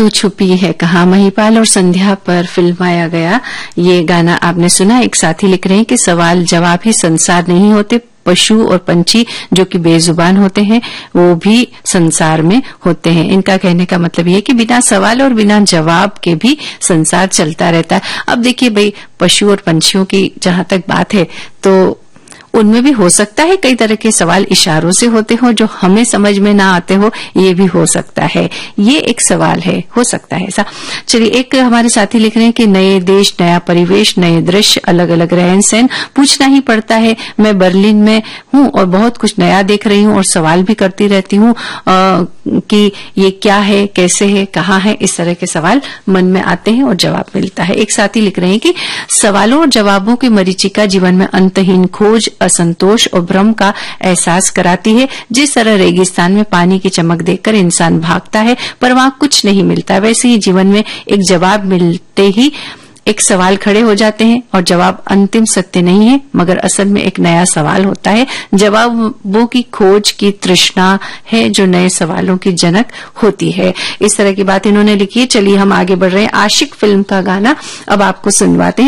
तू छुपी है कहाँ, महिपाल और संध्या पर फिल्माया गया ये गाना आपने सुना। एक साथी लिख रहे हैं कि सवाल जवाब ही संसार नहीं होते, पशु और पंछी जो कि बेजुबान होते हैं वो भी संसार में होते हैं। इनका कहने का मतलब ये है कि बिना सवाल और बिना जवाब के भी संसार चलता रहता है। अब देखिए भाई, पशु और पंछियों की जहां तक बात है तो उनमें भी हो सकता है कई तरह के सवाल इशारों से होते हो जो हमें समझ में ना आते हो, ये भी हो सकता है। ये एक सवाल है, हो सकता है ऐसा। चलिए, एक हमारे साथी लिख रहे हैं कि नए देश, नया परिवेश, नए दृश्य, अलग अलग रहन सहन, पूछना ही पड़ता है। मैं बर्लिन में हूँ और बहुत कुछ नया देख रही हूँ और सवाल भी करती रहती हूँ कि ये क्या है, कैसे है, कहाँ है। इस तरह के सवाल मन में आते हैं और जवाब मिलता है। एक साथी लिख रहे हैं कि सवालों और जवाबों की मरीचिका जीवन में अंतहीन खोज, असंतोष और भ्रम का एहसास कराती है। जिस तरह रेगिस्तान में पानी की चमक देखकर इंसान भागता है पर वहां कुछ नहीं मिलता, वैसे ही जीवन में एक जवाब मिलते ही एक सवाल खड़े हो जाते हैं और जवाब अंतिम सत्य नहीं है मगर असल में एक नया सवाल होता है। जवाबों की खोज की तृष्णा है जो नए सवालों की जनक होती है। इस तरह की बात इन्होंने लिखी है। चलिए हम आगे बढ़ रहे हैं। आशिक फिल्म का गाना अब आपको सुनवाते हैं।